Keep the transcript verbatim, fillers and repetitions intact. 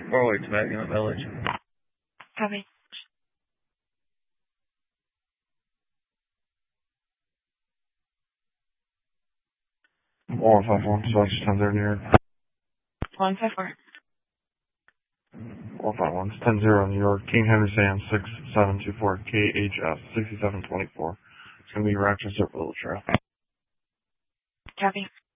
four way to Magnum Village. Copy. one five one, Dodge ten zero New York. one five four. one five one, ten zero New York, King Henry Sam six seven two four K H S sixty-seven twenty-four. It's going to be Rochester Village Trail. Copy.